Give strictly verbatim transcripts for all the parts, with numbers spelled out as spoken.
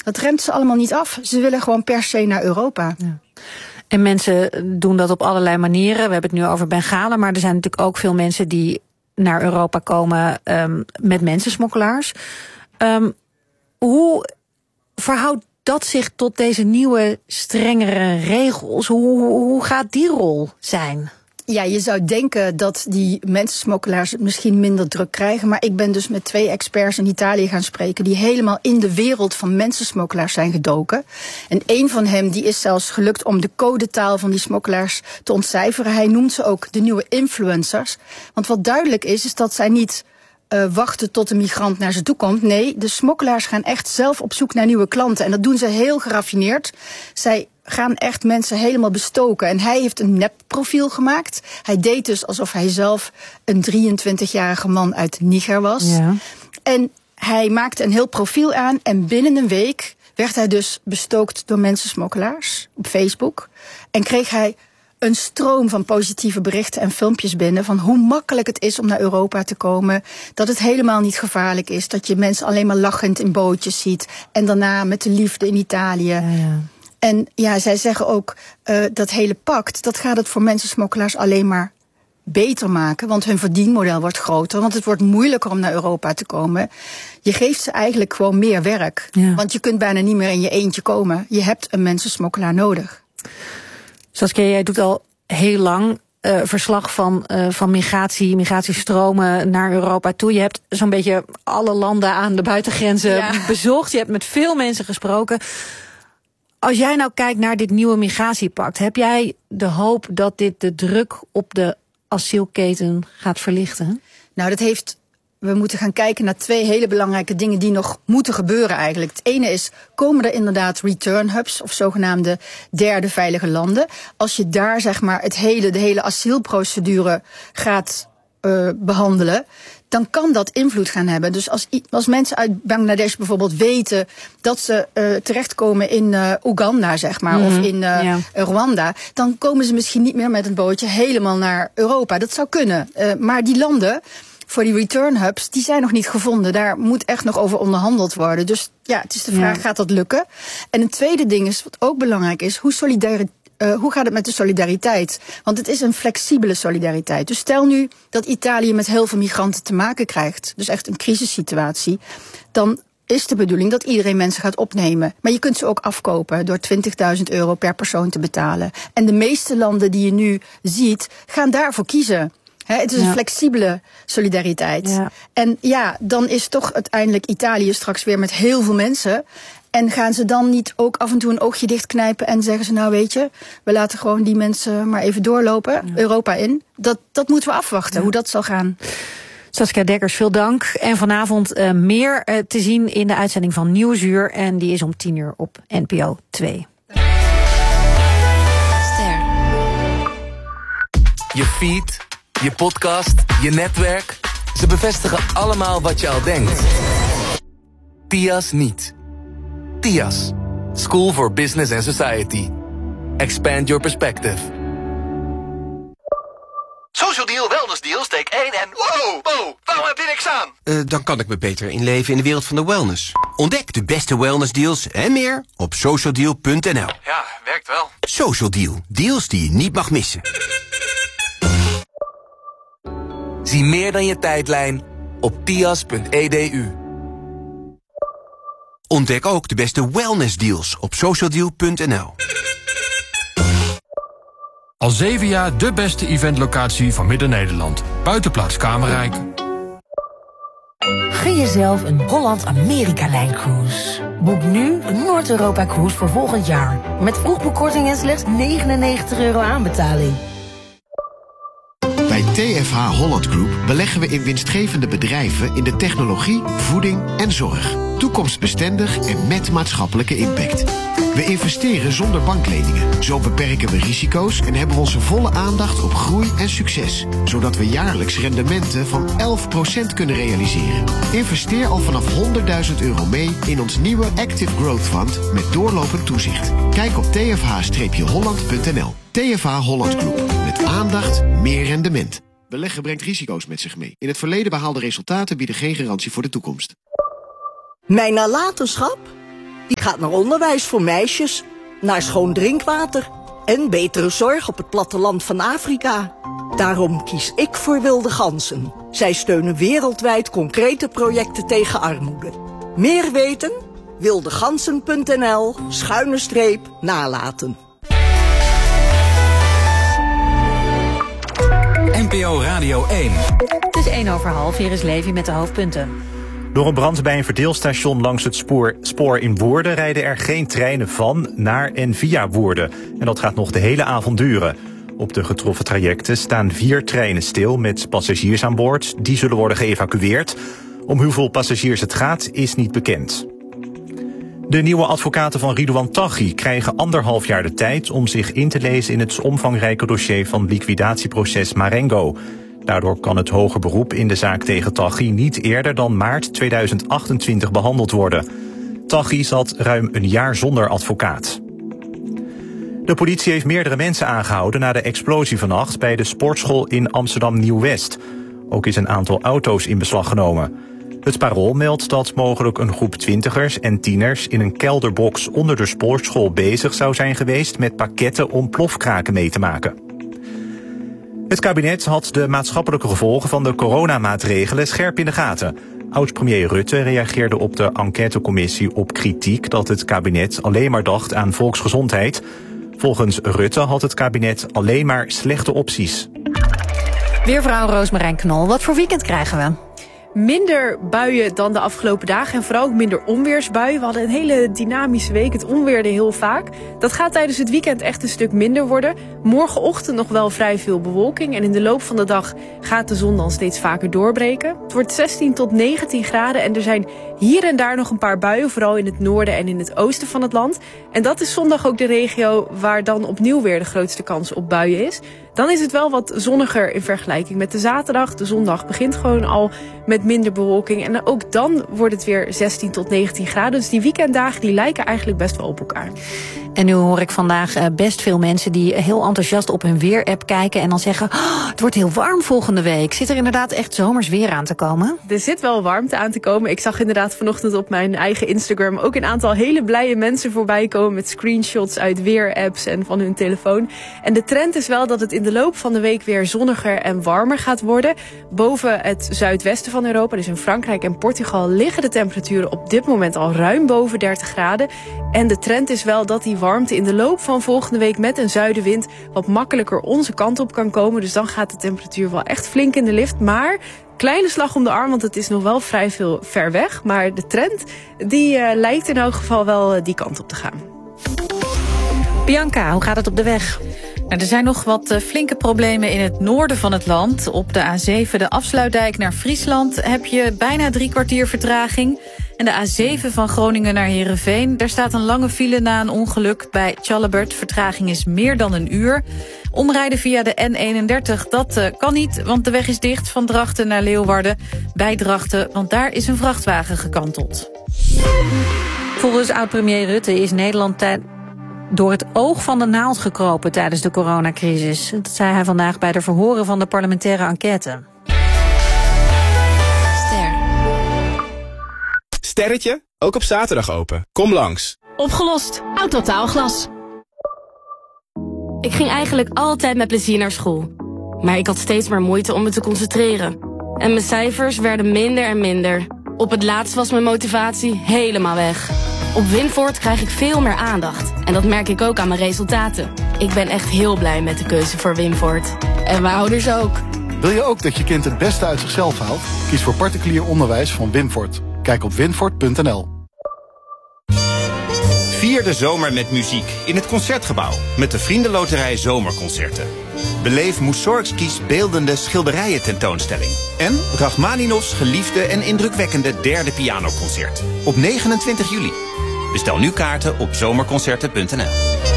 Dat remt ze allemaal niet af. Ze willen gewoon per se naar Europa. Ja. En mensen doen dat op allerlei manieren. We hebben het nu over Bengalen, maar er zijn natuurlijk ook veel mensen die naar Europa komen um, met mensensmokkelaars. Um, hoe verhoudt dat zich tot deze nieuwe, strengere regels? Hoe, hoe, hoe gaat die rol zijn? Ja, je zou denken dat die mensensmokkelaars het misschien minder druk krijgen. Maar ik ben dus met twee experts in Italië gaan spreken die helemaal in de wereld van mensensmokkelaars zijn gedoken. En een van hen die is zelfs gelukt om de codetaal van die smokkelaars te ontcijferen. Hij noemt ze ook de nieuwe influencers. Want wat duidelijk is, is dat zij niet Uh, wachten tot de migrant naar ze toe komt. Nee, de smokkelaars gaan echt zelf op zoek naar nieuwe klanten. En dat doen ze heel geraffineerd. Zij gaan echt mensen helemaal bestoken. En hij heeft een nepprofiel gemaakt. Hij deed dus alsof hij zelf een drieëntwintigjarige man uit Niger was. Ja. En hij maakte een heel profiel aan. En binnen een week werd hij dus bestookt door mensensmokkelaars op Facebook. En kreeg hij een stroom van positieve berichten en filmpjes binnen van hoe makkelijk het is om naar Europa te komen. Dat het helemaal niet gevaarlijk is. Dat je mensen alleen maar lachend in bootjes ziet. En daarna met de liefde in Italië. Ja, ja. En ja, zij zeggen ook, uh, dat hele pact, dat gaat het voor mensensmokkelaars alleen maar beter maken. Want hun verdienmodel wordt groter. Want het wordt moeilijker om naar Europa te komen. Je geeft ze eigenlijk gewoon meer werk. Ja. Want je kunt bijna niet meer in je eentje komen. Je hebt een mensensmokkelaar nodig. Saskia, jij doet al heel lang uh, verslag van, uh, van migratie, migratiestromen naar Europa toe. Je hebt zo'n beetje alle landen aan de buitengrenzen ja. bezocht. Je hebt met veel mensen gesproken. Als jij nou kijkt naar dit nieuwe migratiepact, heb jij de hoop dat dit de druk op de asielketen gaat verlichten? Nou, dat heeft... We moeten gaan kijken naar twee hele belangrijke dingen die nog moeten gebeuren eigenlijk. Het ene is, komen er inderdaad return hubs of zogenaamde derde veilige landen? Als je daar zeg maar het hele, de hele asielprocedure gaat uh, behandelen, dan kan dat invloed gaan hebben. Dus als, als mensen uit Bangladesh bijvoorbeeld weten dat ze uh, terechtkomen in uh, Oeganda, zeg maar, mm-hmm. of in uh, ja. Rwanda, dan komen ze misschien niet meer met een bootje helemaal naar Europa. Dat zou kunnen. Uh, maar die landen, voor die return hubs, die zijn nog niet gevonden. Daar moet echt nog over onderhandeld worden. Dus ja, het is de vraag, ja. gaat dat lukken? En een tweede ding is, wat ook belangrijk is, hoe solidariteit. Uh, hoe gaat het met de solidariteit? Want het is een flexibele solidariteit. Dus stel nu dat Italië met heel veel migranten te maken krijgt, dus echt een crisissituatie, dan is de bedoeling dat iedereen mensen gaat opnemen. Maar je kunt ze ook afkopen door twintigduizend euro per persoon te betalen. En de meeste landen die je nu ziet, gaan daarvoor kiezen. He, het is ja. een flexibele solidariteit. Ja. En ja, dan is toch uiteindelijk Italië straks weer met heel veel mensen. En gaan ze dan niet ook af en toe een oogje dichtknijpen en zeggen ze, nou weet je, we laten gewoon die mensen maar even doorlopen, ja. Europa in. Dat, dat moeten we afwachten, ja. hoe dat zal gaan. Saskia Dekkers, veel dank. En vanavond uh, meer uh, te zien in de uitzending van Nieuwsuur. En die is om tien uur op N P O twee. Ster. Je feed, je podcast, je netwerk. Ze bevestigen allemaal wat je al denkt. T I A S niet. T I A S. School for Business and Society. Expand your perspective. Social Deal, Wellness Deal, steek één en wow, wow, waarom heb je niks aan? Uh, dan kan ik me beter inleven in de wereld van de wellness. Ontdek de beste wellness deals en meer op social deal punt n l. Ja, werkt wel. Social Deal, deals die je niet mag missen. Zie meer dan je tijdlijn op tias punt e d u. Ontdek ook de beste wellness deals op social deal punt n l. Al zeven jaar de beste eventlocatie van Midden-Nederland. Buitenplaats Kamerrijk. Gun jezelf een Holland-Amerika-lijncruise. Boek nu een Noord-Europa-cruise voor volgend jaar. Met vroegboekkorting en slechts negenennegentig euro aanbetaling. Bij T F H Holland Group beleggen we in winstgevende bedrijven in de technologie, voeding en zorg. Toekomstbestendig en met maatschappelijke impact. We investeren zonder bankleningen. Zo beperken we risico's en hebben we onze volle aandacht op groei en succes. Zodat we jaarlijks rendementen van elf procent kunnen realiseren. Investeer al vanaf honderdduizend euro mee in ons nieuwe Active Growth Fund met doorlopend toezicht. Kijk op t f h holland punt n l. T F H Holland Group. Met aandacht, meer rendement. Beleggen brengt risico's met zich mee. In het verleden behaalde resultaten bieden geen garantie voor de toekomst. Mijn nalatenschap? Die gaat naar onderwijs voor meisjes, naar schoon drinkwater en betere zorg op het platteland van Afrika. Daarom kies ik voor Wilde Ganzen. Zij steunen wereldwijd concrete projecten tegen armoede. Meer weten? wildegansen.nl schuine streep nalaten. N P O Radio één. Het is één over half, hier is Levi met de hoofdpunten. Door een brand bij een verdeelstation langs het spoor, spoor in Woerden rijden er geen treinen van, naar en via Woerden. En dat gaat nog de hele avond duren. Op de getroffen trajecten staan vier treinen stil met passagiers aan boord. Die zullen worden geëvacueerd. Om hoeveel passagiers het gaat is niet bekend. De nieuwe advocaten van Ridouan Taghi krijgen anderhalf jaar de tijd om zich in te lezen in het omvangrijke dossier van liquidatieproces Marengo. Daardoor kan het hoger beroep in de zaak tegen Taghi niet eerder dan maart tweeduizend achtentwintig behandeld worden. Taghi zat ruim een jaar zonder advocaat. De politie heeft meerdere mensen aangehouden na de explosie vannacht bij de sportschool in Amsterdam Nieuw-West. Ook is een aantal auto's in beslag genomen. Het Parool meldt dat mogelijk een groep twintigers en tieners in een kelderbox onder de sportschool bezig zou zijn geweest met pakketten om plofkraken mee te maken. Het kabinet had de maatschappelijke gevolgen van de coronamaatregelen scherp in de gaten. Oud-premier Rutte reageerde op de enquêtecommissie op kritiek dat het kabinet alleen maar dacht aan volksgezondheid. Volgens Rutte had het kabinet alleen maar slechte opties. Weervrouw Roosmarijn Knol, wat voor weekend krijgen we? Minder buien dan de afgelopen dagen en vooral ook minder onweersbuien. We hadden een hele dynamische week, het onweerde heel vaak. Dat gaat tijdens het weekend echt een stuk minder worden. Morgenochtend nog wel vrij veel bewolking en in de loop van de dag gaat de zon dan steeds vaker doorbreken. Het wordt zestien tot negentien graden en er zijn hier en daar nog een paar buien, vooral in het noorden en in het oosten van het land. En dat is zondag ook de regio waar dan opnieuw weer de grootste kans op buien is. Dan is het wel wat zonniger in vergelijking met de zaterdag. De zondag begint gewoon al met minder bewolking. En ook dan wordt het weer zestien tot negentien graden. Dus die weekenddagen die lijken eigenlijk best wel op elkaar. En nu hoor ik vandaag best veel mensen die heel enthousiast op hun weerapp kijken en dan zeggen, oh, het wordt heel warm volgende week. Zit er inderdaad echt zomers weer aan te komen? Er zit wel warmte aan te komen. Ik zag inderdaad vanochtend op mijn eigen Instagram ook een aantal hele blije mensen voorbij komen met screenshots uit weerapps en van hun telefoon. En de trend is wel dat het in de loop van de week weer zonniger en warmer gaat worden. Boven het zuidwesten van Europa, dus in Frankrijk en Portugal, liggen de temperaturen op dit moment al ruim boven dertig graden. En de trend is wel dat die warmte in de loop van volgende week met een zuidenwind wat makkelijker onze kant op kan komen. Dus dan gaat de temperatuur wel echt flink in de lift. Maar kleine slag om de arm, want het is nog wel vrij veel ver weg. Maar de trend die uh, lijkt in elk geval wel uh, die kant op te gaan. Bianca, hoe gaat het op de weg? Nou, er zijn nog wat uh, flinke problemen in het noorden van het land. Op de A zeven, de afsluitdijk naar Friesland, heb je bijna drie kwartier vertraging. En de A zeven van Groningen naar Heerenveen, daar staat een lange file na een ongeluk bij Tjallebert. Vertraging is meer dan een uur. Omrijden via de N eenendertig, dat uh, kan niet, want de weg is dicht van Drachten naar Leeuwarden. Bij Drachten, want daar is een vrachtwagen gekanteld. Volgens oud-premier Rutte is Nederland tijd door het oog van de naald gekropen tijdens de coronacrisis. Dat zei hij vandaag bij de verhoren van de parlementaire enquête. Ster. Sterretje, ook op zaterdag open. Kom langs. Opgelost. Autotaalglas. Ik ging eigenlijk altijd met plezier naar school. Maar ik had steeds maar moeite om me te concentreren. En mijn cijfers werden minder en minder. Op het laatst was mijn motivatie helemaal weg. Op Winvoort krijg ik veel meer aandacht. En dat merk ik ook aan mijn resultaten. Ik ben echt heel blij met de keuze voor Winvoort. En mijn ouders ook. Wil je ook dat je kind het beste uit zichzelf haalt? Kies voor particulier onderwijs van Winvoort. Kijk op winvoort punt n l. Vier de zomer met muziek in het Concertgebouw met de Vriendenloterij Zomerconcerten. Beleef Mussorgskis beeldende schilderijen tentoonstelling. En Rachmaninovs geliefde en indrukwekkende derde pianoconcert. Op negenentwintig juli. Bestel nu kaarten op zomerconcerten punt n l.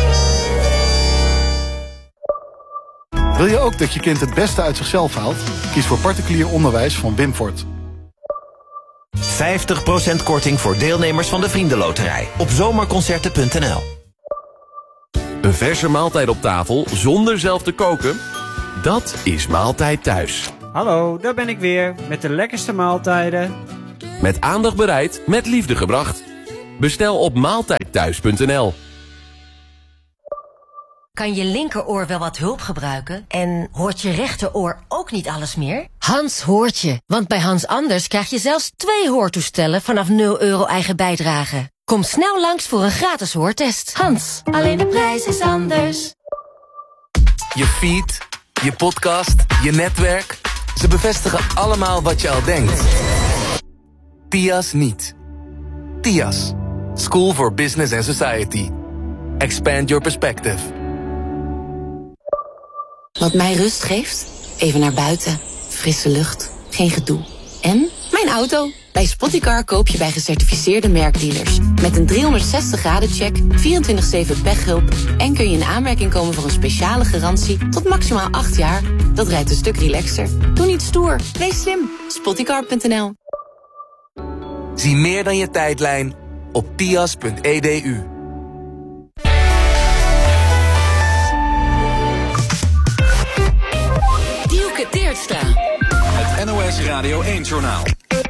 Wil je ook dat je kind het beste uit zichzelf haalt? Kies voor particulier onderwijs van Winvoort. vijftig procent korting voor deelnemers van de Vriendenloterij op zomerconcerten punt n l. Een verse maaltijd op tafel zonder zelf te koken? Dat is Maaltijd Thuis. Hallo, daar ben ik weer met de lekkerste maaltijden. Met aandacht bereid, met liefde gebracht. Bestel op maaltijdthuis punt n l. Kan je linkeroor wel wat hulp gebruiken? En hoort je rechteroor ook niet alles meer? Hans hoort je, want bij Hans Anders krijg je zelfs twee hoortoestellen vanaf nul euro eigen bijdrage. Kom snel langs voor een gratis hoortest. Hans, alleen de prijs is anders. Je feed, je podcast, je netwerk. Ze bevestigen allemaal wat je al denkt. T I A S niet. T I A S. School for Business and Society. Expand your perspective. Wat mij rust geeft? Even naar buiten. Frisse lucht. Geen gedoe. En mijn auto. Bij Spottycar koop je bij gecertificeerde merkdealers. Met een driehonderdzestig graden check, vierentwintig zeven pechhulp... en kun je in aanmerking komen voor een speciale garantie tot maximaal acht jaar. Dat rijdt een stuk relaxer. Doe niet stoer. Wees slim. Spottycar punt n l. Zie meer dan je tijdlijn op tias punt e d u. Dielke Teertstra. Het N O S Radio één-journaal.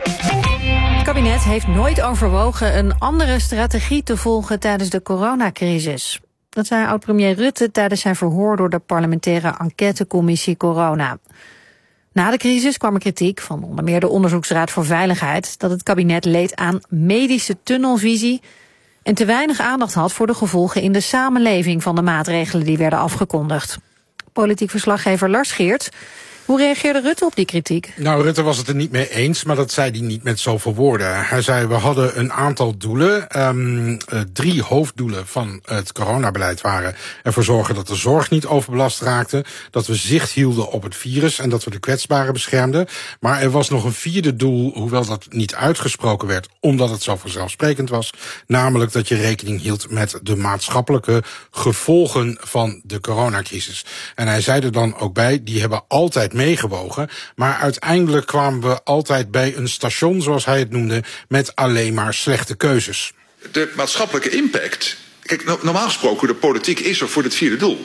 Het kabinet heeft nooit overwogen een andere strategie te volgen tijdens de coronacrisis. Dat zei oud-premier Rutte tijdens zijn verhoor door de parlementaire enquêtecommissie Corona. Na de crisis kwam er kritiek van onder meer de Onderzoeksraad voor Veiligheid dat het kabinet leed aan medische tunnelvisie en te weinig aandacht had voor de gevolgen in de samenleving van de maatregelen die werden afgekondigd. Politiek verslaggever Lars Geerts. Hoe reageerde Rutte op die kritiek? Nou, Rutte was het er niet mee eens, maar dat zei hij niet met zoveel woorden. Hij zei, we hadden een aantal doelen. Um, uh, drie hoofddoelen van het coronabeleid waren ervoor zorgen dat de zorg niet overbelast raakte, dat we zicht hielden op het virus en dat we de kwetsbaren beschermden. Maar er was nog een vierde doel, hoewel dat niet uitgesproken werd, omdat het zo vanzelfsprekend was, namelijk dat je rekening hield met de maatschappelijke gevolgen van de coronacrisis. En hij zei er dan ook bij, die hebben altijd meegewogen, maar uiteindelijk kwamen we altijd bij een station, zoals hij het noemde, met alleen maar slechte keuzes. De maatschappelijke impact. Kijk, no- normaal gesproken, de politiek is er voor het vierde doel.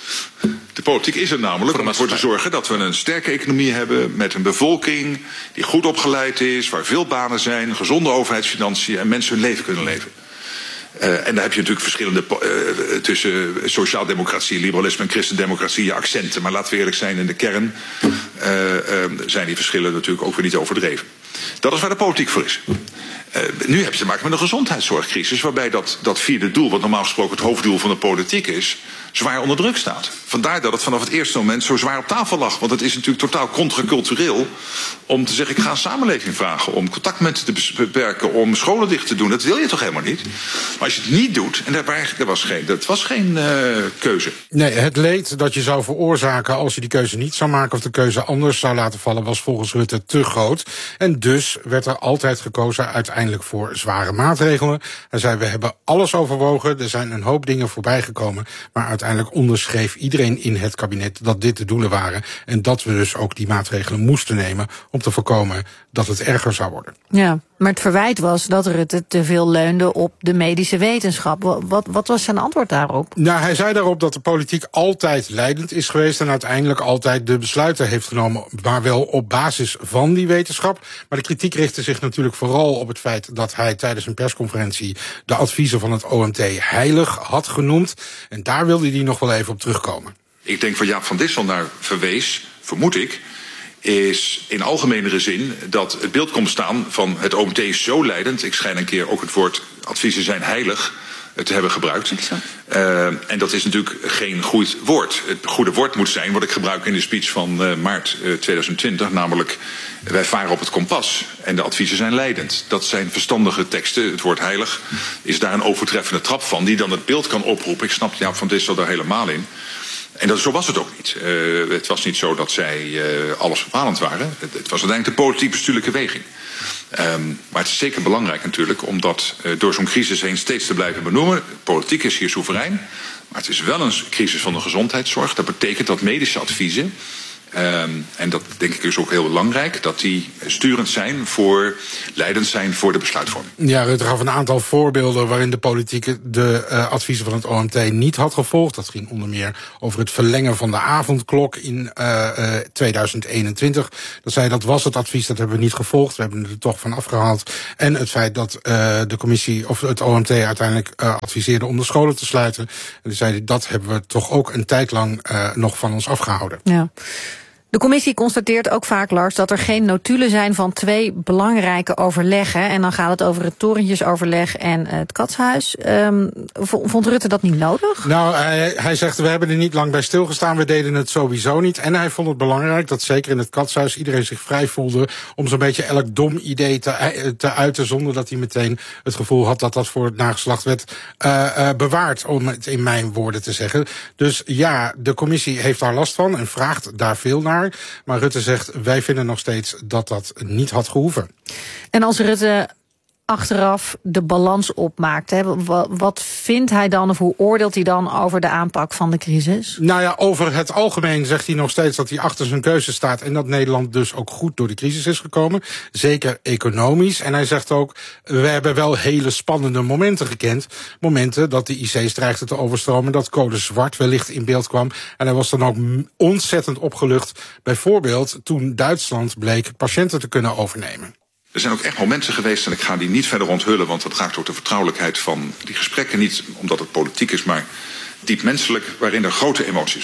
De politiek is er namelijk om ervoor te zorgen dat we een sterke economie hebben met een bevolking die goed opgeleid is, waar veel banen zijn, gezonde overheidsfinanciën en mensen hun leven kunnen leven. Uh, en daar heb je natuurlijk verschillende uh, tussen sociaaldemocratie, liberalisme en christendemocratie accenten. Maar laten we eerlijk zijn, in de kern uh, uh, zijn die verschillen natuurlijk ook weer niet overdreven. Dat is waar de politiek voor is. Uh, nu heb je te maken met een gezondheidszorgcrisis, waarbij dat, dat vierde doel, wat normaal gesproken het hoofddoel van de politiek is, zwaar onder druk staat. Vandaar dat het vanaf het eerste moment zo zwaar op tafel lag. Want het is natuurlijk totaal contracultureel om te zeggen, ik ga een samenleving vragen om contactmomenten te beperken, om scholen dicht te doen. Dat wil je toch helemaal niet? Maar als je het niet doet, en daar was geen, dat was geen uh, keuze. Nee, het leed dat je zou veroorzaken als je die keuze niet zou maken of de keuze anders zou laten vallen, was volgens Rutte te groot. En dus werd er altijd gekozen uiteindelijk voor zware maatregelen. Hij zei, we hebben alles overwogen, er zijn een hoop dingen voorbij gekomen, maar uiteindelijk onderschreef iedereen in het kabinet dat dit de doelen waren en dat we dus ook die maatregelen moesten nemen om te voorkomen dat het erger zou worden. Ja, maar het verwijt was dat Rutte te veel leunde op de medische wetenschap. Wat, wat was zijn antwoord daarop? Nou, hij zei daarop dat de politiek altijd leidend is geweest en uiteindelijk altijd de besluiten heeft genomen, maar wel op basis van die wetenschap. Maar de kritiek richtte zich natuurlijk vooral op het feit dat hij tijdens een persconferentie de adviezen van het O M T heilig had genoemd. En daar wilde hij nog wel even op terugkomen. Ik denk van Jaap van Dissel naar verwees, vermoed ik, is in algemenere zin dat het beeld komt staan van het O M T is zo leidend. Ik schijn een keer ook het woord adviezen zijn heilig te hebben gebruikt. Uh, en dat is natuurlijk geen goed woord. Het goede woord moet zijn wat ik gebruik in de speech van uh, maart uh, twintig twintig, namelijk wij varen op het kompas en de adviezen zijn leidend. Dat zijn verstandige teksten. Het woord heilig is daar een overtreffende trap van die dan het beeld kan oproepen. Ik snap Jaap van Dissel daar helemaal in. En dat, zo was het ook niet. Uh, het was niet zo dat zij uh, alles bepalend waren. Het, het was uiteindelijk de politiek-bestuurlijke weging. Um, maar het is zeker belangrijk natuurlijk om dat uh, door zo'n crisis heen steeds te blijven benoemen. Politiek is hier soeverein. Maar het is wel een crisis van de gezondheidszorg. Dat betekent dat medische adviezen Um, en dat denk ik is ook heel belangrijk, dat die sturend zijn voor, leidend zijn voor de besluitvorming. Ja, Rutte gaf een aantal voorbeelden waarin de politiek de uh, adviezen van het O M T niet had gevolgd. Dat ging onder meer over het verlengen van de avondklok in uh, uh, tweeduizend eenentwintig. Dat zei dat was het advies, dat hebben we niet gevolgd. We hebben het er toch van afgehaald. En het feit dat uh, de commissie of het O M T uiteindelijk uh, adviseerde om de scholen te sluiten. En die zeiden dat hebben we toch ook een tijd lang uh, nog van ons afgehouden. Ja. De commissie constateert ook vaak, Lars, dat er geen notulen zijn van twee belangrijke overleggen. En dan gaat het over het torentjesoverleg en het katshuis. Um, vond Rutte dat niet nodig? Nou, hij, hij zegt, we hebben er niet lang bij stilgestaan. We deden het sowieso niet. En hij vond het belangrijk dat zeker in het katshuis iedereen zich vrij voelde om zo'n beetje elk dom idee te, te uiten, zonder dat hij meteen het gevoel had dat dat voor het nageslacht werd uh, uh, bewaard, om het in mijn woorden te zeggen. Dus ja, de commissie heeft daar last van en vraagt daar veel naar. Maar Rutte zegt, wij vinden nog steeds dat dat niet had gehoeven. En als Rutte achteraf de balans opmaakt, hè, wat vindt hij dan of hoe oordeelt hij dan over de aanpak van de crisis? Nou ja, over het algemeen zegt hij nog steeds dat hij achter zijn keuze staat en dat Nederland dus ook goed door de crisis is gekomen. Zeker economisch. En hij zegt ook, we hebben wel hele spannende momenten gekend. Momenten dat de I C's dreigden te overstromen, dat code zwart wellicht in beeld kwam. En hij was dan ook ontzettend opgelucht. Bijvoorbeeld toen Duitsland bleek patiënten te kunnen overnemen. Er zijn ook echt momenten geweest, en ik ga die niet verder onthullen, want dat raakt ook de vertrouwelijkheid van die gesprekken, niet omdat het politiek is, maar diep menselijk, waarin er grote emoties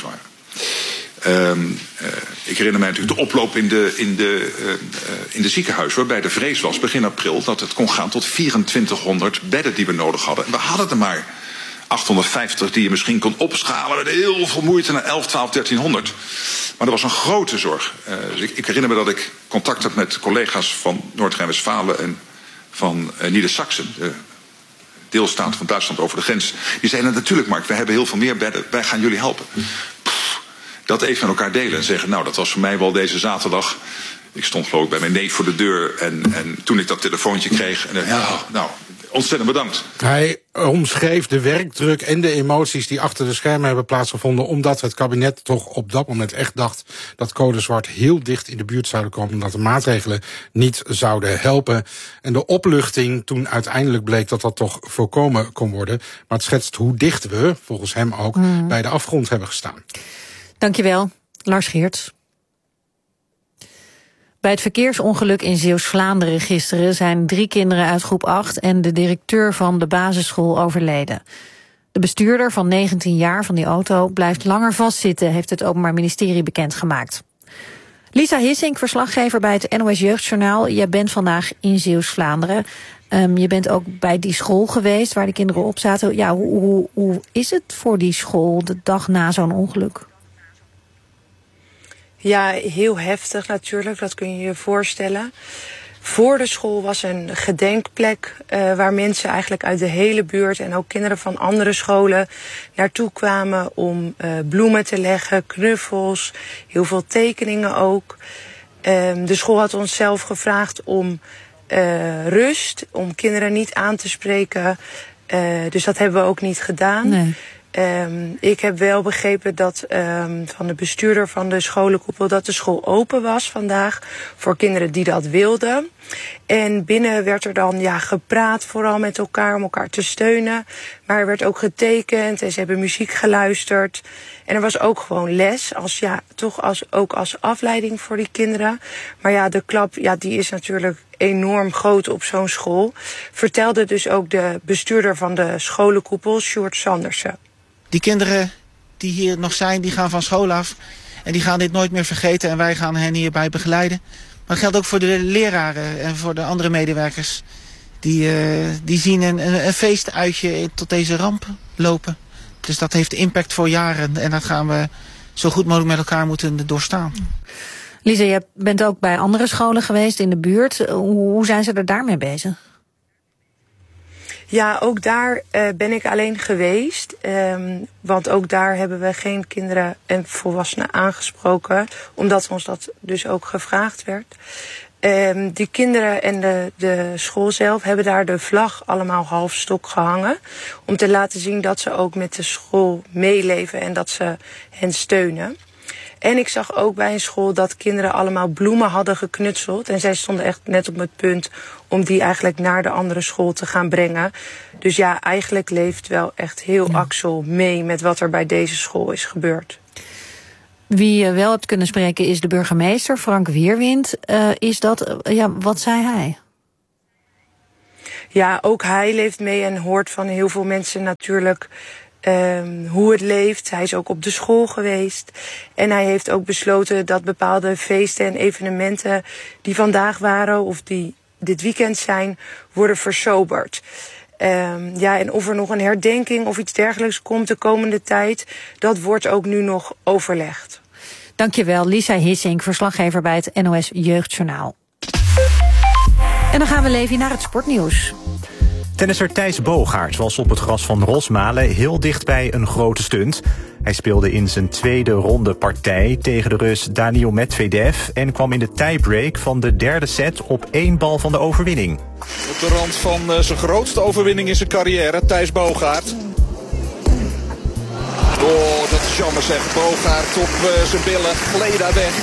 waren. Um, uh, ik herinner mij natuurlijk de oploop in de, in, de, uh, uh, in de ziekenhuizen, waarbij de vrees was begin april dat het kon gaan tot vierentwintighonderd bedden die we nodig hadden. En we hadden er maar achthonderdvijftig die je misschien kon opschalen met heel veel moeite naar elf, twaalf, dertienhonderd. Maar er was een grote zorg. Uh, dus ik, ik herinner me dat ik contact had met collega's van Noord-Rijn-Westfalen en van uh, Nieder-Saxen, de deelstaat van Duitsland over de grens. Die zeiden natuurlijk, Mark, we hebben heel veel meer bedden, wij gaan jullie helpen. Pff, dat even met elkaar delen en zeggen, nou, dat was voor mij wel deze zaterdag. Ik stond geloof ik bij mijn neef voor de deur en, en toen ik dat telefoontje kreeg, en ja, nou, ontzettend bedankt. Hij omschreef de werkdruk en de emoties die achter de schermen hebben plaatsgevonden, omdat het kabinet toch op dat moment echt dacht dat code zwart heel dicht in de buurt zouden komen, omdat de maatregelen niet zouden helpen. En de opluchting toen uiteindelijk bleek dat dat toch voorkomen kon worden. Maar het schetst hoe dicht we, volgens hem ook, hmm. bij de afgrond hebben gestaan. Dankjewel, Lars Geerts. Bij het verkeersongeluk in Zeeuws-Vlaanderen gisteren zijn drie kinderen uit groep acht en de directeur van de basisschool overleden. De bestuurder van negentien jaar van die auto blijft langer vastzitten, heeft het Openbaar Ministerie bekendgemaakt. Lisa Hissink, verslaggever bij het N O S Jeugdjournaal. Jij bent vandaag in Zeeuws-Vlaanderen. Um, je bent ook bij die school geweest waar de kinderen op zaten. Ja, hoe, hoe, hoe is het voor die school de dag na zo'n ongeluk? Ja, heel heftig natuurlijk, dat kun je je voorstellen. Voor de school was een gedenkplek uh, waar mensen eigenlijk uit de hele buurt en ook kinderen van andere scholen naartoe kwamen om uh, bloemen te leggen, knuffels, heel veel tekeningen ook. Um, de school had ons zelf gevraagd om uh, rust, om kinderen niet aan te spreken. Uh, dus dat hebben we ook niet gedaan. Nee. Um, ik heb wel begrepen dat um, van de bestuurder van de scholenkoepel dat de school open was vandaag voor kinderen die dat wilden. En binnen werd er dan ja, gepraat vooral met elkaar om elkaar te steunen. Maar er werd ook getekend en ze hebben muziek geluisterd. En er was ook gewoon les, als, ja, toch als, ook als afleiding voor die kinderen. Maar ja, de klap ja, die is natuurlijk enorm groot op zo'n school. Vertelde dus ook de bestuurder van de scholenkoepel, Sjoerd Sandersen. Die kinderen die hier nog zijn, die gaan van school af. En die gaan dit nooit meer vergeten en wij gaan hen hierbij begeleiden. Maar dat geldt ook voor de leraren en voor de andere medewerkers. Die, uh, die zien een, een, een feestuitje tot deze ramp lopen. Dus dat heeft impact voor jaren. En dat gaan we zo goed mogelijk met elkaar moeten doorstaan. Lisa, je bent ook bij andere scholen geweest in de buurt. Hoe zijn ze er daarmee bezig? Ja, ook daar uh, ben ik alleen geweest. Um, want ook daar hebben we geen kinderen en volwassenen aangesproken. Omdat ons dat dus ook gevraagd werd. Um, die kinderen en de, de school zelf hebben daar de vlag allemaal half stok gehangen. Om te laten zien dat ze ook met de school meeleven en dat ze hen steunen. En ik zag ook bij een school dat kinderen allemaal bloemen hadden geknutseld. En zij stonden echt net op het punt om die eigenlijk naar de andere school te gaan brengen. Dus ja, eigenlijk leeft wel echt heel ja. Axel mee met wat er bij deze school is gebeurd. Wie je wel hebt kunnen spreken is de burgemeester, Frank Weerwind. Uh, is dat, uh, ja, wat zei hij? Ja, ook hij leeft mee en hoort van heel veel mensen natuurlijk um, hoe het leeft. Hij is ook op de school geweest. En hij heeft ook besloten dat bepaalde feesten en evenementen die vandaag waren of die dit weekend zijn, worden versoberd. Um, ja, en of er nog een herdenking of iets dergelijks komt de komende tijd, dat wordt ook nu nog overlegd. Dankjewel, Lisa Hissink, verslaggever bij het N O S Jeugdjournaal. En dan gaan we, Levi, naar het sportnieuws. Tennisser Thijs Boogaard was op het gras van Rosmalen heel dicht bij een grote stunt. Hij speelde in zijn tweede ronde partij tegen de Rus Daniil Medvedev en kwam in de tiebreak van de derde set op één bal van de overwinning. Op de rand van uh, zijn grootste overwinning in zijn carrière, Thijs Boogaard. Oh, dat is jammer zeg. Boogaard op uh, zijn billen, gleed daar weg.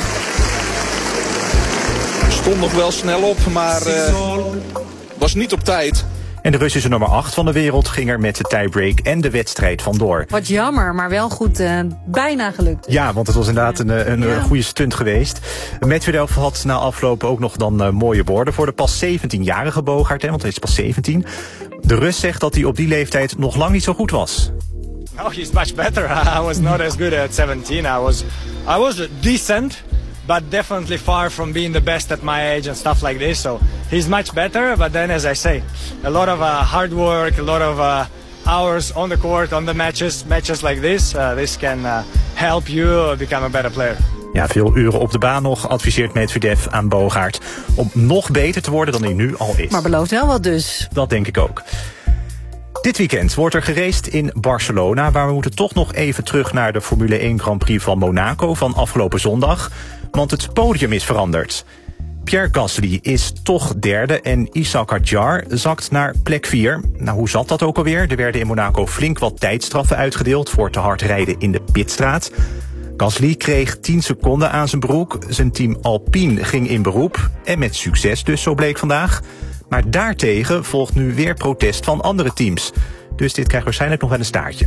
Stond nog wel snel op, maar uh, was niet op tijd. En de Russische nummer acht van de wereld ging er met de tiebreak en de wedstrijd vandoor. Wat jammer, maar wel goed, uh, bijna gelukt. Ja, want het was inderdaad een, een ja. goede stunt geweest. Medvedev had na afloop ook nog dan uh, mooie woorden voor de pas zeventienjarige Boogaard, hè, want hij is pas zeventien. De Rus zegt dat hij op die leeftijd nog lang niet zo goed was. Oh, he's much better. I was not as good at seventeen. I was, I was decent, but definitely far from being the best at my age and stuff like this. So he's much better. But then, as I say, a lot of uh, hard work, a lot of uh, hours on the court, on the matches, matches like this. Uh, this can uh, help you become a better player. Ja, veel uren op de baan nog, adviseert Medvedev aan Boogaard om nog beter te worden dan hij nu al is. Maar belooft wel wat dus. Dat denk ik ook. Dit weekend wordt er geraced in Barcelona, maar we moeten toch nog even terug naar de Formule één Grand Prix van Monaco van afgelopen zondag, want het podium is veranderd. Pierre Gasly is toch derde en Ishaq Hadjar zakt naar plek vier. Nou, hoe zat dat ook alweer? Er werden in Monaco flink wat tijdstraffen uitgedeeld voor te hard rijden in de pitstraat. Gasly kreeg tien seconden aan zijn broek. Zijn team Alpine ging in beroep. En met succes dus, zo bleek vandaag. Maar daartegen volgt nu weer protest van andere teams. Dus dit krijgt waarschijnlijk nog wel een staartje.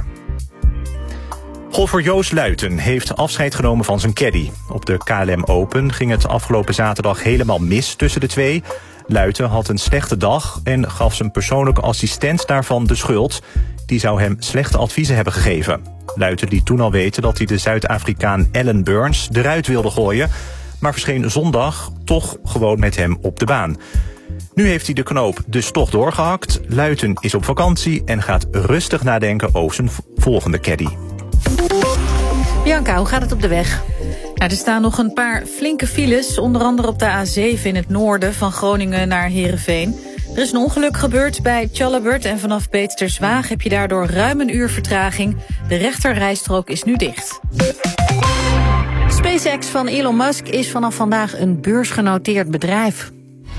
Golfer Joost Luiten heeft afscheid genomen van zijn caddy. Op de K L M Open ging het afgelopen zaterdag helemaal mis tussen de twee. Luiten had een slechte dag en gaf zijn persoonlijke assistent daarvan de schuld. Die zou hem slechte adviezen hebben gegeven. Luiten liet toen al weten dat hij de Zuid-Afrikaan Alan Burns eruit wilde gooien, maar verscheen zondag toch gewoon met hem op de baan. Nu heeft hij de knoop dus toch doorgehakt. Luiten is op vakantie en gaat rustig nadenken over zijn volgende caddy. Bianca, hoe gaat het op de weg? Ja, er staan nog een paar flinke files, onder andere op de A zeven in het noorden van Groningen naar Heerenveen. Er is een ongeluk gebeurd bij Tjallabert en vanaf Beetsterswaag heb je daardoor ruim een uur vertraging. De rechterrijstrook is nu dicht. SpaceX van Elon Musk is vanaf vandaag een beursgenoteerd bedrijf.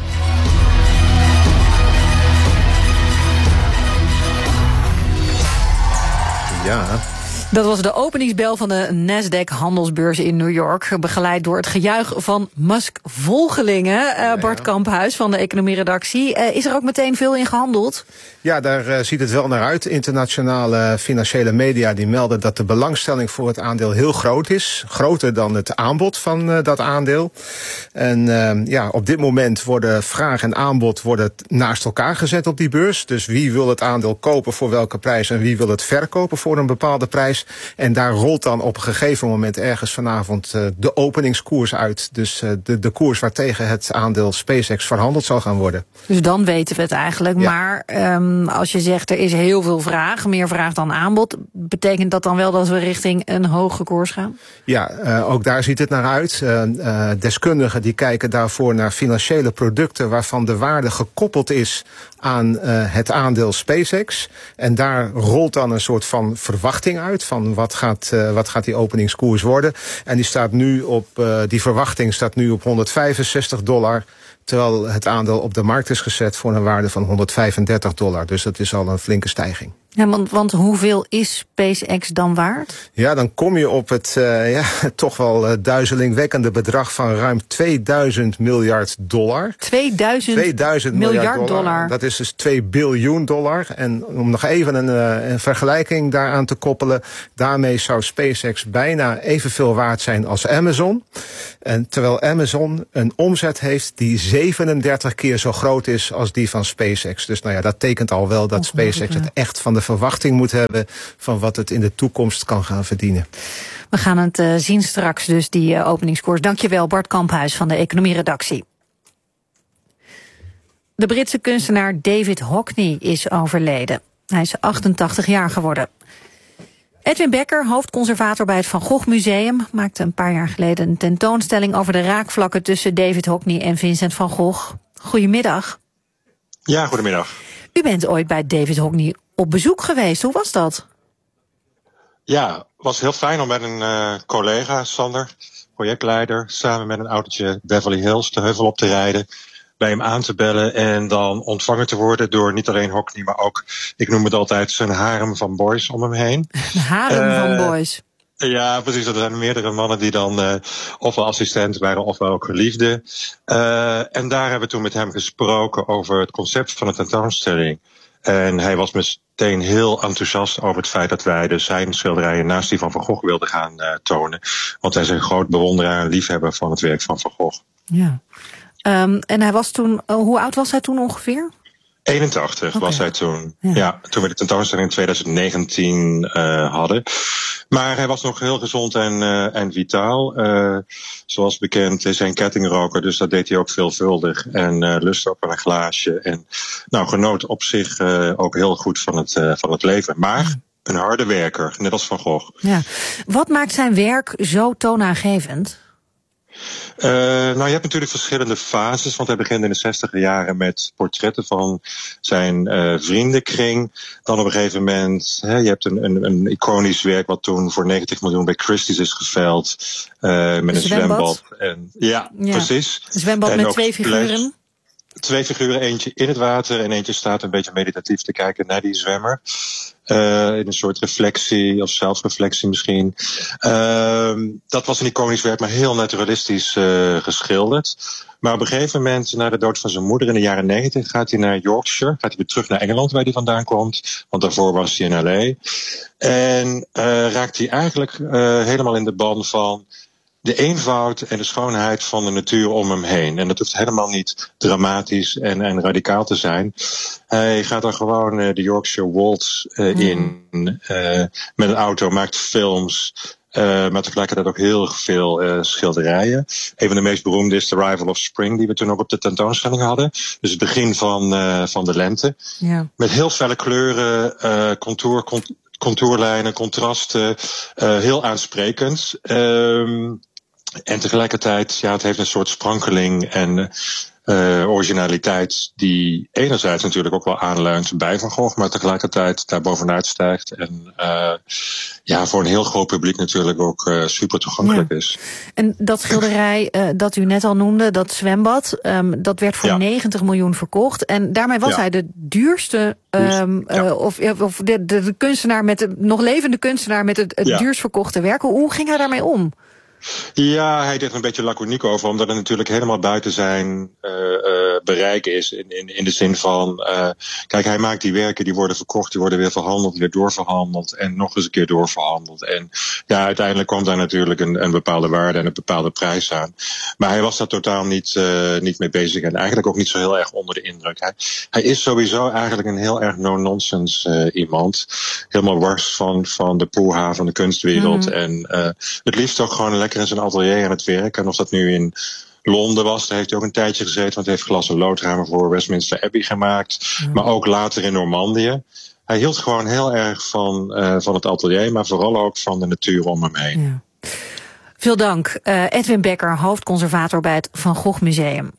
Ja. Dat was de openingsbel van de Nasdaq-handelsbeurs in New York. Begeleid door het gejuich van Musk-volgelingen. Uh, Bart Kamphuis van de economieredactie. Uh, is er ook meteen veel in gehandeld? Ja, daar uh, ziet het wel naar uit. Internationale financiële media die melden dat de belangstelling voor het aandeel heel groot is. Groter dan het aanbod van uh, dat aandeel. En uh, ja, op dit moment worden vraag en aanbod worden naast elkaar gezet op die beurs. Dus wie wil het aandeel kopen voor welke prijs en wie wil het verkopen voor een bepaalde prijs. En daar rolt dan op een gegeven moment ergens vanavond uh, de openingskoers uit. Dus uh, de, de koers waartegen het aandeel SpaceX verhandeld zal gaan worden. Dus dan weten we het eigenlijk. Ja. Maar um, als je zegt er is heel veel vraag, meer vraag dan aanbod, betekent dat dan wel dat we richting een hoge koers gaan? Ja, uh, ook daar ziet het naar uit. Uh, uh, deskundigen die kijken daarvoor naar financiële producten waarvan de waarde gekoppeld is aan uh, het aandeel SpaceX. En daar rolt dan een soort van verwachting uit van wat gaat, uh, wat gaat die openingskoers worden. En die staat nu op, uh, die verwachting staat nu op honderdvijfenzestig dollar terwijl het aandeel op de markt is gezet voor een waarde van honderdvijfendertig dollar. Dus dat is al een flinke stijging. Ja, want, want hoeveel is SpaceX dan waard? Ja, dan kom je op het uh, ja, toch wel uh, duizelingwekkende bedrag van ruim tweeduizend miljard dollar. tweeduizend, tweeduizend miljard miljard dollar. dollar. Dat is dus twee biljoen dollar. En om nog even een, uh, een vergelijking daaraan te koppelen, daarmee zou SpaceX bijna evenveel waard zijn als Amazon. En terwijl Amazon een omzet heeft die zevenendertig keer zo groot is als die van SpaceX. Dus nou ja, dat tekent al wel dat SpaceX het echt van de verwachting moet hebben van wat het in de toekomst kan gaan verdienen. We gaan het uh, zien straks, dus die uh, openingskoers. Dankjewel, Bart Kamphuis van de economieredactie. De Britse kunstenaar David Hockney is overleden. Hij is achtentachtig jaar geworden. Edwin Becker, hoofdconservator bij het Van Gogh Museum, maakte een paar jaar geleden een tentoonstelling over de raakvlakken tussen David Hockney en Vincent van Gogh. Goedemiddag. Ja, goedemiddag. U bent ooit bij David Hockney op bezoek geweest. Hoe was dat? Ja, het was heel fijn om met een uh, collega, Sander, projectleider, samen met een autootje Beverly Hills de heuvel op te rijden, bij hem aan te bellen en dan ontvangen te worden door niet alleen Hockney, maar ook, ik noem het altijd, zijn harem van boys om hem heen. Een harem uh, van boys. Ja, precies. Er zijn meerdere mannen die dan uh, ofwel assistent waren ofwel ook geliefden. Uh, en daar hebben we toen met hem gesproken over het concept van de tentoonstelling. En hij was meteen heel enthousiast over het feit dat wij dus zijn schilderijen naast die van Van Gogh wilden gaan uh, tonen. Want hij is een groot bewonderaar en liefhebber van het werk van Van Gogh. Ja. Um, en hij was toen, uh, hoe oud was hij toen ongeveer? eenentachtig okay. was hij toen. Ja. ja, toen we de tentoonstelling in twintig negentien uh, hadden. Maar hij was nog heel gezond en, uh, en vitaal. Uh, zoals bekend is hij een kettingroker, dus dat deed hij ook veelvuldig. En uh, lustte ook aan een glaasje. En nou, genoot op zich uh, ook heel goed van het, uh, van het leven. Maar een harde werker, net als Van Gogh. Ja. Wat maakt zijn werk zo toonaangevend? Uh, nou, je hebt natuurlijk verschillende fases, want hij begint in de zestiger jaren met portretten van zijn uh, vriendenkring. Dan op een gegeven moment, hè, je hebt een, een, een iconisch werk wat toen voor negentig miljoen bij Christie's is geveild. Uh, met een zwembad. En, ja, ja, precies. Een zwembad en met twee figuren. Twee figuren, eentje in het water en eentje staat een beetje meditatief te kijken naar die zwemmer. Uh, in een soort reflectie of zelfreflectie misschien. Uh, dat was een iconisch werk, maar heel naturalistisch uh, geschilderd. Maar op een gegeven moment, na de dood van zijn moeder in de jaren negentig, gaat hij naar Yorkshire. Gaat hij weer terug naar Engeland, waar hij vandaan komt. Want daarvoor was hij in L A. En uh, raakt hij eigenlijk uh, helemaal in de ban van de eenvoud en de schoonheid van de natuur om hem heen. En dat hoeft helemaal niet dramatisch en, en radicaal te zijn. Hij gaat dan gewoon uh, de Yorkshire Wolds uh, mm. in uh, met een auto, maakt films, uh, maar tegelijkertijd ook heel veel uh, schilderijen. Een van de meest beroemde is The Arrival of Spring, die we toen ook op de tentoonstelling hadden. Dus het begin van, uh, van de lente. Ja. Met heel felle kleuren, uh, contour, cont- contourlijnen, contrasten, uh, heel aansprekend. Um, En tegelijkertijd, ja, het heeft een soort sprankeling en uh, originaliteit die enerzijds natuurlijk ook wel aanleunt bij Van Gogh, maar tegelijkertijd daar bovenuit stijgt en uh, ja, voor een heel groot publiek natuurlijk ook uh, super toegankelijk ja. is. En dat schilderij uh, dat u net al noemde, dat zwembad, um, dat werd voor ja. negentig miljoen verkocht. En daarmee was ja. hij de duurste, um, ja. uh, of, of de, de, de kunstenaar met de nog levende kunstenaar met het, het ja. duurst verkochte werk. Hoe ging hij daarmee om? Ja, hij deed er een beetje laconiek over, omdat het natuurlijk helemaal buiten zijn uh, uh, bereik is. In, in, in de zin van, uh, kijk, hij maakt die werken, die worden verkocht, die worden weer verhandeld, weer doorverhandeld en nog eens een keer doorverhandeld. En ja, uiteindelijk komt daar natuurlijk een, een bepaalde waarde en een bepaalde prijs aan. Maar hij was daar totaal niet, uh, niet mee bezig en eigenlijk ook niet zo heel erg onder de indruk. Hij, hij is sowieso eigenlijk een heel erg no-nonsense uh, iemand. Helemaal wars van, van de poeha, van de kunstwereld. Mm. En uh, het liefst ook gewoon lekker in zijn atelier aan het werk. En of dat nu in Londen was, daar heeft hij ook een tijdje gezeten, want hij heeft glas- en loodramen voor Westminster Abbey gemaakt. Mm. Maar ook later in Normandië. Hij hield gewoon heel erg van, uh, van het atelier, maar vooral ook van de natuur om hem heen. Ja. Veel dank. Uh, Edwin Becker, hoofdconservator bij het Van Gogh Museum.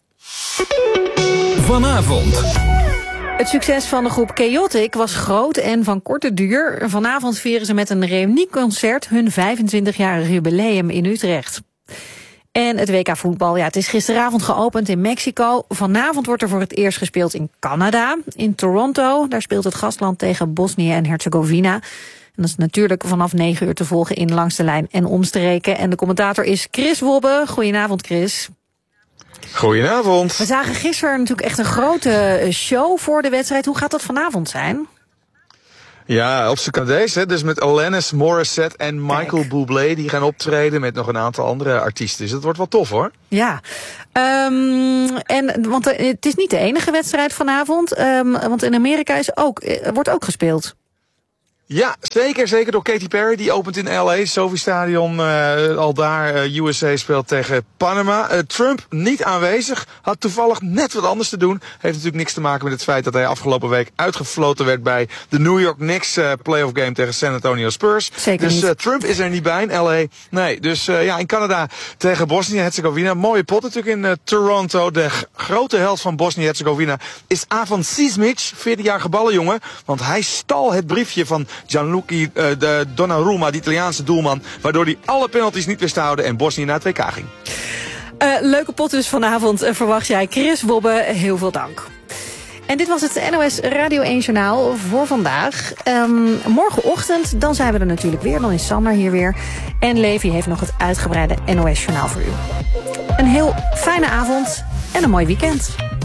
Vanavond. Het succes van de groep Chaotic was groot en van korte duur. Vanavond vieren ze met een reunieconcert hun vijfentwintigjarig jubileum in Utrecht. En het W K voetbal, ja, het is gisteravond geopend in Mexico. Vanavond wordt er voor het eerst gespeeld in Canada, in Toronto. Daar speelt het gastland tegen Bosnië en Herzegovina. En dat is natuurlijk vanaf negen uur te volgen in Langs de Lijn en omstreken. En de commentator is Chris Wobbe. Goedenavond, Chris. Goedenavond. We zagen gisteren natuurlijk echt een grote show voor de wedstrijd. Hoe gaat dat vanavond zijn? Ja, op z'n Canadees, hè, dus met Alanis Morissette en Michael Bublé. Die gaan optreden met nog een aantal andere artiesten. Dus dat wordt wel tof, hoor. Ja, um, en, want het is niet de enige wedstrijd vanavond. Um, want in Amerika is ook, wordt ook gespeeld. Ja, zeker. Zeker door Katy Perry. Die opent in L A. Sophie Stadion, uh, al daar. Uh, U S A speelt tegen Panama. Uh, Trump niet aanwezig. Had toevallig net wat anders te doen. Heeft natuurlijk niks te maken met het feit dat hij afgelopen week uitgefloten werd bij de New York Knicks uh, playoff game tegen San Antonio Spurs. Zeker dus uh, niet. Trump is er niet bij in L A. Nee, dus uh, ja, in Canada tegen Bosnië-Herzegovina. Mooie pot natuurlijk in uh, Toronto. De g- grote held van Bosnië-Herzegovina is Avan Sismic, veertienjarige ballenjongen. Want hij stal het briefje van Gianluigi uh, de Donnarumma, de Italiaanse doelman, waardoor hij alle penalties niet wist te houden en Bosnië naar het W K ging. Uh, leuke pot dus vanavond, uh, verwacht jij. Chris Wobbe, heel veel dank. En dit was het N O S Radio één Journaal voor vandaag. Um, morgenochtend, dan zijn we er natuurlijk weer. Dan is Sander hier weer. En Levi heeft nog het uitgebreide N O S Journaal voor u. Een heel fijne avond en een mooi weekend.